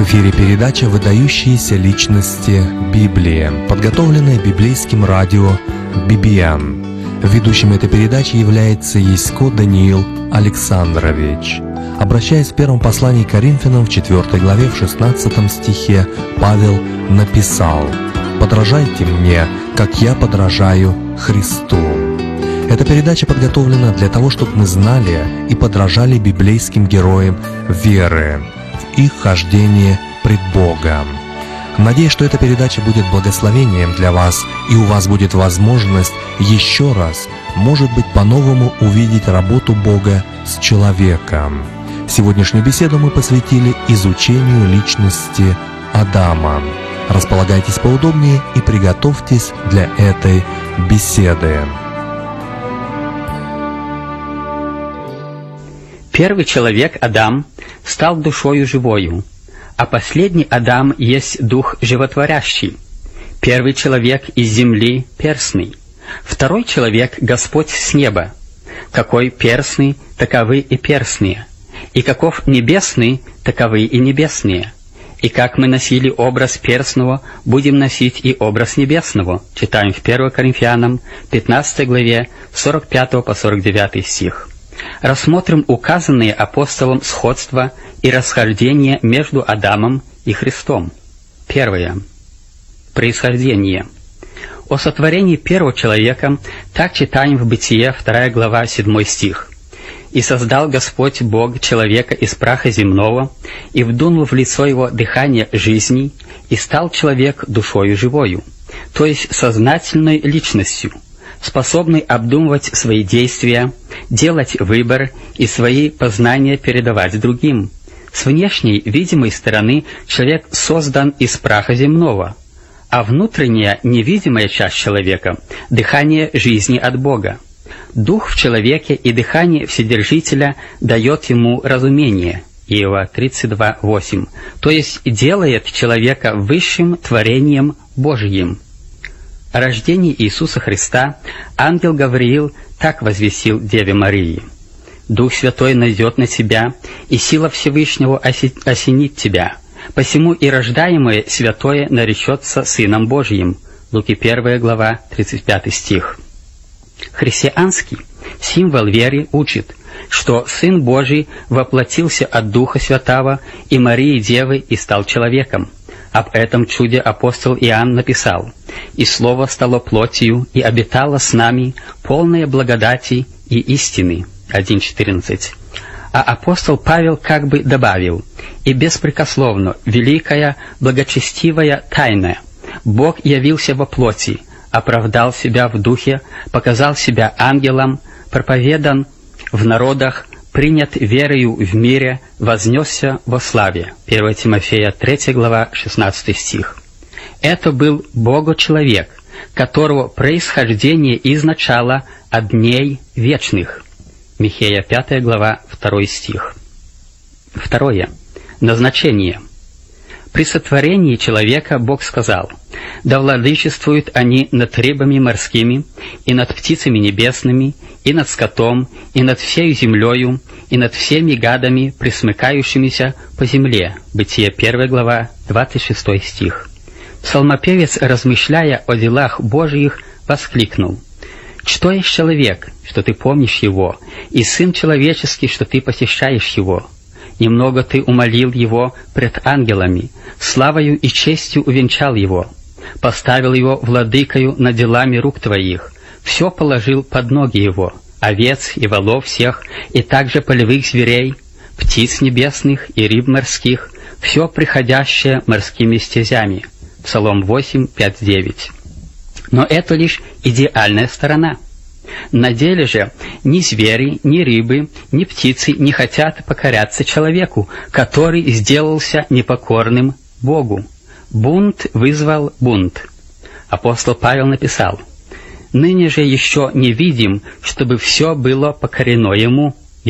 В эфире передача «Выдающиеся личности Библии», подготовленная библейским радио BBN. Ведущим этой передачи является Ясько Даниил Александрович. Обращаясь в первом послании к Коринфянам в 4 главе в 16 стихе, Павел написал: «Подражайте мне, как я подражаю Христу». Эта передача подготовлена для того, чтобы мы знали и подражали библейским героям веры в их хождении пред Богом. Надеюсь, что эта передача будет благословением для вас, и у вас будет возможность еще раз, может быть, по-новому увидеть работу Бога с человеком. Сегодняшнюю беседу мы посвятили изучению личности Адама. Располагайтесь поудобнее и приготовьтесь для этой беседы. Первый человек, Адам, стал душою живою, а последний Адам есть дух животворящий. Первый человек из земли перстный, второй человек Господь с неба. Какой перстный, таковы и перстные, и каков небесный, таковы и небесные. И как мы носили образ перстного, будем носить и образ небесного. Читаем в 1 Коринфянам 15 главе 45 по 49 стих. Рассмотрим указанные апостолом сходства и расхождения между Адамом и Христом. Первое. Происхождение. О сотворении первого человека так читаем в Бытие 2 глава 7 стих. «И создал Господь Бог человека из праха земного, и вдунул в лицо его дыхание жизни, и стал человек душою живою», то есть сознательной личностью, способный обдумывать свои действия, делать выбор и свои познания передавать другим. С внешней, видимой стороны человек создан из праха земного, а внутренняя, невидимая часть человека — дыхание жизни от Бога. Дух в человеке и дыхание Вседержителя дает ему разумение. Иова 32:8, то есть делает человека высшим творением Божьим. О рождении Иисуса Христа ангел Гавриил так возвестил Деве Марии: «Дух Святой найдет на тебя, и сила Всевышнего осенит тебя. Посему и рождаемое святое наречется Сыном Божьим». Луки 1 глава 35 стих. Христианский символ веры учит, что Сын Божий воплотился от Духа Святого и Марии Девы и стал человеком. Об этом чуде апостол Иоанн написал: «И Слово стало плотью, и обитало с нами, полное благодати и истины». 1:14. А апостол Павел как бы добавил: «И беспрекословно, великая, благочестивая тайна, Бог явился во плоти, оправдал себя в духе, показал себя ангелом, проповедан в народах, принят верою в мире, вознесся во славе». 1 Тимофея 3 глава 16 стих. Это был Бога-человек, которого происхождение изначало от дней вечных. Михея 5 глава 2 стих. Второе. Назначение. При сотворении человека Бог сказал: «Да владычествуют они над рыбами морскими, и над птицами небесными, и над скотом, и над всею землею, и над всеми гадами, пресмыкающимися по земле». Бытие 1 глава 26 стих. Псалмопевец, размышляя о делах Божьих, воскликнул: «Что есть человек, что ты помнишь его, и сын человеческий, что ты посещаешь его? Немного ты умолил его пред ангелами, славою и честью увенчал его, поставил его владыкою над делами рук твоих, все положил под ноги его, овец и волов всех, и также полевых зверей, птиц небесных и рыб морских, все приходящее морскими стезями». Псалом 8, 5, 9. Но это лишь идеальная сторона. На деле же ни звери, ни рыбы, ни птицы не хотят покоряться человеку, который сделался непокорным Богу. Бунт вызвал бунт. Апостол Павел написал: «Ныне же еще не видим, чтобы все было покорено ему,